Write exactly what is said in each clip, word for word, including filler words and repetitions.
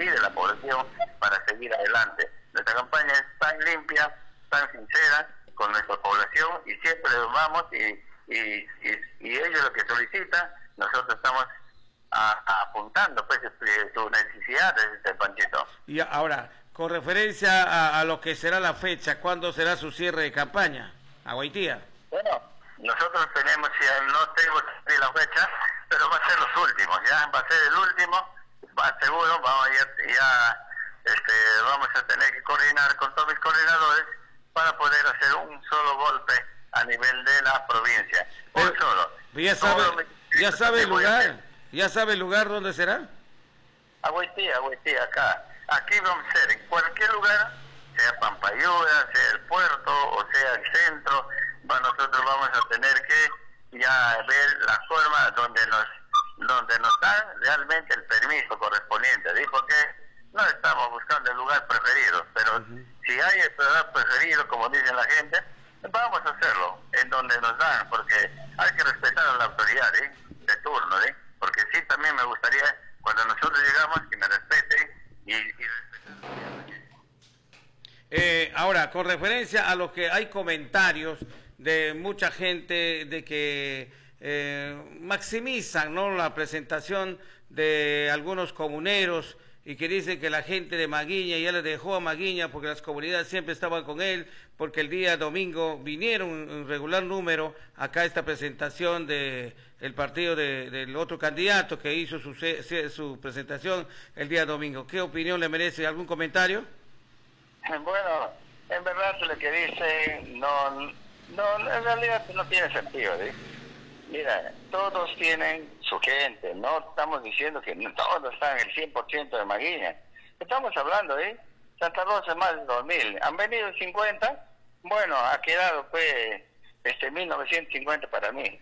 pide la población para seguir adelante. Nuestra campaña es tan limpia, tan sincera con nuestra población y siempre vamos y, y, y, y ellos lo que solicitan, nosotros estamos a, a apuntando pues sus necesidades, este Panchito. Y ahora, con referencia a, a lo que será la fecha, ¿cuándo será su cierre de campaña? Agüitía. Bueno, nosotros tenemos, ya no tengo la fecha, pero va a ser los últimos, ya va a ser el último, va seguro, vamos a ya, este, vamos a tener que coordinar con todos mis coordinadores para poder hacer un solo golpe a nivel de la provincia, un pero, solo. Ya sabe, ya sabe el lugar, ya sabe el lugar donde será. Agüitía, Agüitía, acá, aquí vamos a ser en cualquier lugar, sea Pampayuda, sea el puerto o sea el centro. Bueno, nosotros vamos a tener que ya ver la forma donde nos donde nos dan realmente el permiso correspondiente, ¿sí? Porque no estamos buscando el lugar preferido, pero uh-huh. si hay el lugar preferido, como dice la gente, vamos a hacerlo en donde nos dan, porque hay que respetar a la autoridad, ¿sí? De turno, ¿sí? Porque sí, también me gustaría, cuando nosotros llegamos, que me respeten y, y respetar. Eh, ahora, con referencia a lo que hay comentarios de mucha gente de que eh, maximizan, ¿no?, la presentación de algunos comuneros y que dicen que la gente de Maguiña ya le dejó a Maguiña porque las comunidades siempre estaban con él, porque el día domingo vinieron en regular número acá a esta presentación de el partido de, del otro candidato que hizo su, su presentación el día domingo. ¿Qué opinión le merece? ¿Algún comentario? Bueno, en verdad lo que dice no, no, en realidad no tiene sentido, ¿sí? Mira, todos tienen su gente, no estamos diciendo que no, todos están el cien por ciento de Maguiña. Estamos hablando, ¿eh? Santa Rosa más de dos mil, han venido cincuenta, bueno, ha quedado pues este mil novecientos cincuenta para mí.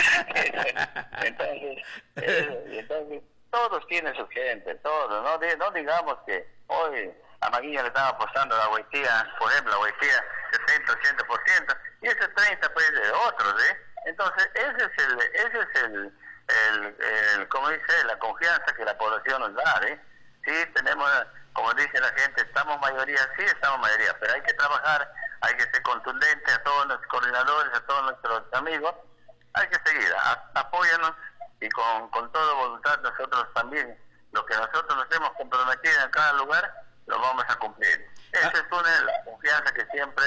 entonces, eh, entonces, todos tienen su gente, todos, no, no digamos que hoy a Maguiña le están apostando a la Agüitía, por ejemplo, la Agüitía setenta, ochenta por ciento, y ese treinta pues de otros, ¿eh? Entonces, ese es el, ese es el, el, el, como dice, la confianza que la población nos da, ¿eh? Sí, tenemos, como dice la gente, estamos mayoría, sí, estamos mayoría, pero hay que trabajar, hay que ser contundente a todos los coordinadores, a todos nuestros amigos, hay que seguir, a, apóyanos y con, con toda voluntad nosotros también, lo que nosotros nos hemos comprometido en cada lugar, lo vamos a cumplir. Esa es una de las confianzas que siempre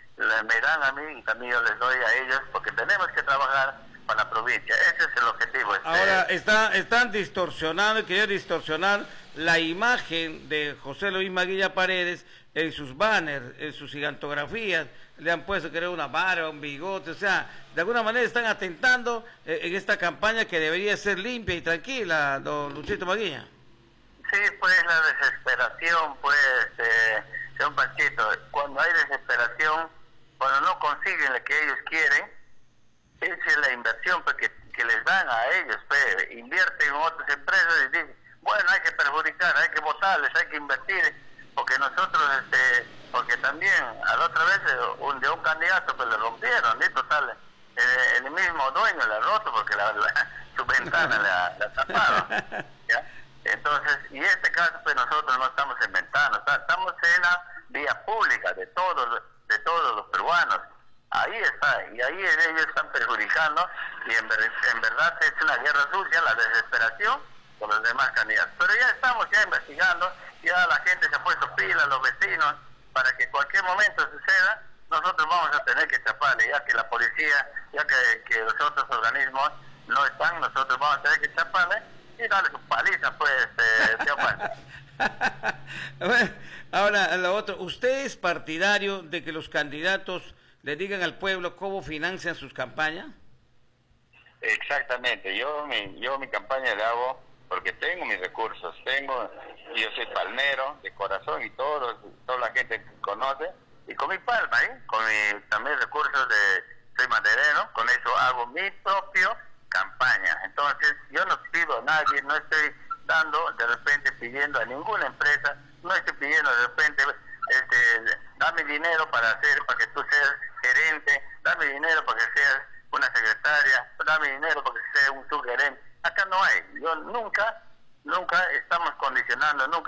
me dan a mí y también yo les doy a ellos, porque tenemos que trabajar para la provincia. Ese es el objetivo. Este. Ahora, está, están distorsionando y queriendo distorsionar la imagen de José Luis Maguilla Paredes en sus banners, en sus gigantografías. Le han puesto, creo, una barba, un bigote. O sea, de alguna manera están atentando eh, en esta campaña que debería ser limpia y tranquila, don Luchito Maguilla. Sí, pues la desesperación, pues, eh, señor Panchito, cuando hay desesperación, cuando no consiguen lo que ellos quieren, esa es la inversión pues, que, que les dan a ellos, pues, invierten en otras empresas y dicen, bueno, hay que perjudicar, hay que votarles, hay que invertir, porque nosotros, este, porque también a la otra vez un, de un candidato pues le rompieron, ¿sí? Total, eh, el mismo dueño le ha roto porque la, la, su ventana la, la taparon, ¿ya? Entonces, y en este caso, pues nosotros no estamos inventando, estamos en la vía pública de todos, de todos los peruanos. Ahí está, y ahí ellos están perjudicando, y en, ver, en verdad es una guerra sucia, la desesperación con los demás candidatos. Pero ya estamos ya investigando, ya la gente se ha puesto pilas, los vecinos, para que cualquier momento suceda, nosotros vamos a tener que chaparle, ya que la policía, ya que, que los otros organismos no están, nosotros vamos a tener que chaparle, y dale su paliza, pues, este, bueno, ahora, lo otro, ¿usted es partidario de que los candidatos le digan al pueblo cómo financian sus campañas? Exactamente, yo mi, yo mi campaña la hago porque tengo mis recursos, tengo, yo soy palmero de corazón y todos, toda la gente que conoce, y con mi palma, ¿eh? Con mi, también recursos de, soy maderero, con eso hago mi propio campaña. Entonces yo no pido a nadie, no estoy dando de repente pidiendo a ninguna empresa, no estoy pidiendo de repente este, dame dinero para hacer, para que tú seas gerente, dame dinero para que seas una secretaria, dame dinero para que seas un subgerente. Acá no hay, yo nunca, nunca estamos condicionando, nunca estamos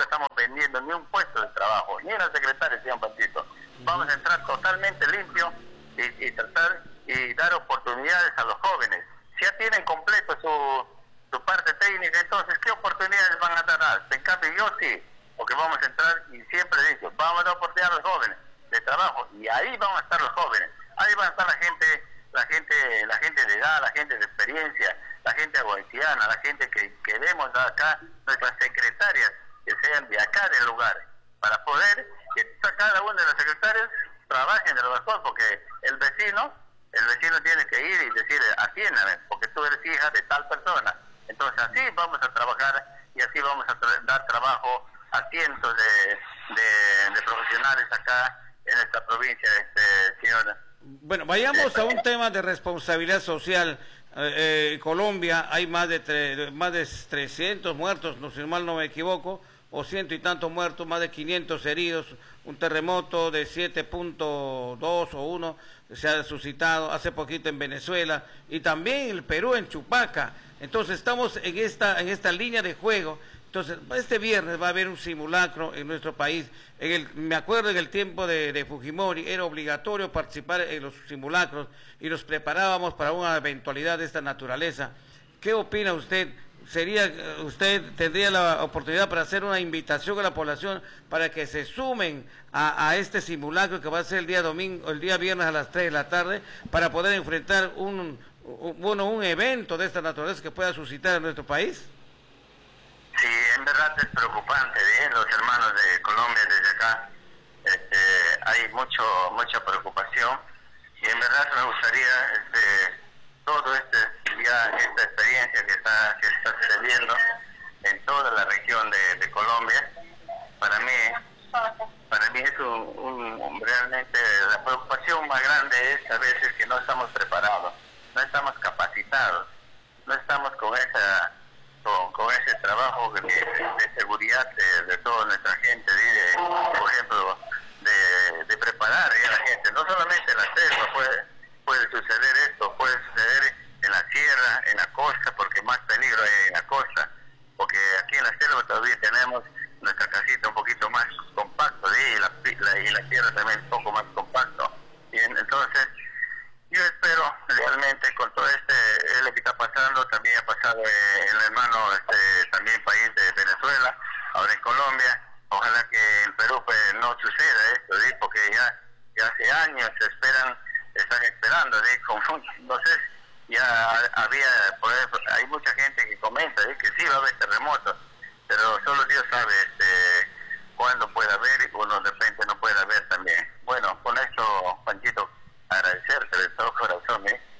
vendiendo ni un puesto de trabajo, ni una secretaria, señor Panchito. Vamos a entrar totalmente limpio y, y tratar y dar oportunidades a los jóvenes. Si ya tienen completo su, su parte técnica, entonces, ¿qué oportunidades van a dar? En cambio, yo sí, porque vamos a entrar, y siempre digo, vamos a dar oportunidad a los jóvenes de trabajo, y ahí van a estar los jóvenes, ahí va a estar la gente, la gente, la gente de edad, la gente de experiencia, la gente aguanciana, la gente que queremos acá, nuestras secretarias, que sean de acá del lugar, para poder que cada una de las secretarias trabajen de lo mejor, porque el vecino, el vecino tiene que ir y decir, atiéndame, porque tú eres hija de tal persona. Entonces así vamos a trabajar y así vamos a tra dar trabajo a cientos de, de, de profesionales acá en esta provincia, este, señora. Bueno, vayamos a un tema de responsabilidad social. Eh, eh, Colombia hay más de más de trescientos muertos, no, si mal no me equivoco, o ciento y tantos muertos, más de quinientos heridos, un terremoto de siete punto dos o uno se ha suscitado hace poquito en Venezuela, y también el Perú en Chupaca. Entonces estamos en esta en esta línea de juego. Entonces, este viernes va a haber un simulacro en nuestro país. En el, me acuerdo en el tiempo de, de Fujimori era obligatorio participar en los simulacros y nos preparábamos para una eventualidad de esta naturaleza. ¿Qué opina usted? ¿Sería, usted tendría la oportunidad para hacer una invitación a la población para que se sumen a, a este simulacro que va a ser el día domingo, el día viernes a las tres de la tarde, para poder enfrentar un, un, bueno, un evento de esta naturaleza que pueda suscitar en nuestro país? Sí, en verdad es preocupante, ¿eh? Los hermanos de Colombia desde acá, este, hay mucho mucha preocupación, y en verdad me gustaría este, todo este ya esta experiencia que está que está sucediendo en toda la región de, de Colombia, para mí para mí es un, un, un realmente la preocupación más grande es a veces que no estamos preparados, no estamos capacitados, no estamos con esa Con, con ese trabajo de, de seguridad de, de toda nuestra gente, de, por ejemplo, de, de preparar a la gente. No solamente en la selva puede, puede suceder esto, puede suceder en la sierra, en la costa, porque más peligro hay en la costa, porque aquí en la selva todavía tenemos nuestra casita un poquito más compacto, ¿sí? y, la, la, y la sierra también un poco más compacto. Y en, entonces, yo espero realmente con todo este, es lo que está pasando, también ha pasado eh, en el hermano este, también país de Venezuela, ahora en Colombia, ojalá que en Perú pues, no suceda esto, ¿sí? porque ya, ya hace años esperan, están esperando, ¿sí? Como, no sé, ya había, por ejemplo, hay mucha gente que comenta ¿sí? que sí va a haber terremotos, pero solo Dios sabe este, cuándo puede haber y uno de repente no puede haber también. Bueno, con esto, Panchito, agradecerte de todo corazón, ¿eh?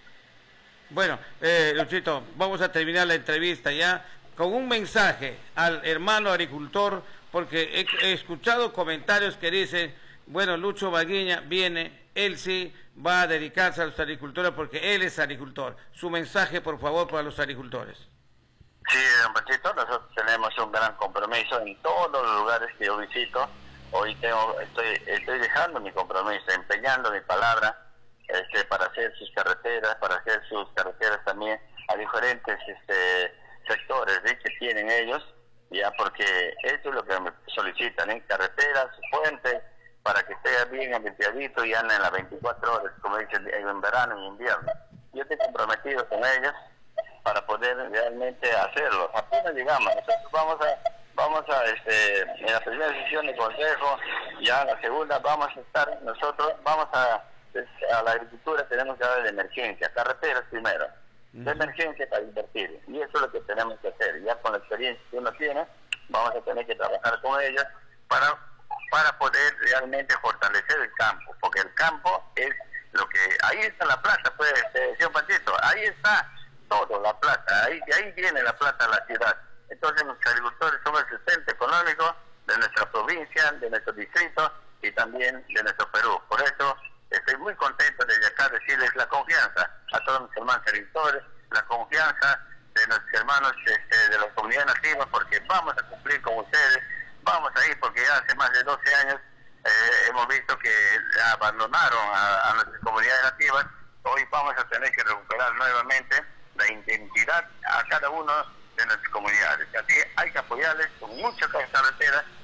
Bueno, eh, Luchito, vamos a terminar la entrevista ya con un mensaje al hermano agricultor, porque he, he escuchado comentarios que dicen, bueno, Lucho Baguiña viene, él sí va a dedicarse a los agricultores porque él es agricultor. Su mensaje, por favor, para los agricultores. Sí, don Panchito, nosotros tenemos un gran compromiso en todos los lugares que yo visito. Hoy tengo, estoy, estoy dejando mi compromiso, empeñando mi palabra, Este, para hacer sus carreteras, para hacer sus carreteras también a diferentes este, sectores ¿sí? que tienen ellos, ya porque esto es lo que me solicitan, ¿eh? carreteras, puentes, para que esté bien limpiadito y anden las veinticuatro horas, como dicen, en verano y invierno. Yo estoy comprometido con ellos para poder realmente hacerlo. Apenas llegamos, nosotros vamos a, vamos a, este, en la primera sesión de consejo, ya en la segunda vamos a estar, nosotros vamos a a la agricultura tenemos que hablar de emergencia, carreteras primero, de emergencia para invertir, y eso es lo que tenemos que hacer. Ya con la experiencia que uno tiene, vamos a tener que trabajar con ellas para, para poder realmente fortalecer el campo, porque el campo es lo que, ahí está la plata, pues, eh, señor Panchito, ahí está todo, la plata, ahí, ahí viene la plata a la ciudad. Entonces los agricultores somos el sustento económico de nuestra provincia, de nuestro distrito y también de nuestro Perú. Por eso estoy muy contento de acá decirles la confianza a todos mis hermanos agricultores, la confianza de nuestros hermanos este, de la comunidad nativa, porque vamos a cumplir con ustedes, vamos a ir, porque ya hace más de doce años eh, hemos visto que abandonaron a, a nuestras comunidades nativas. Hoy vamos a tener que recuperar nuevamente la identidad a cada uno de nuestras comunidades. Así hay que apoyarles con mucha carretera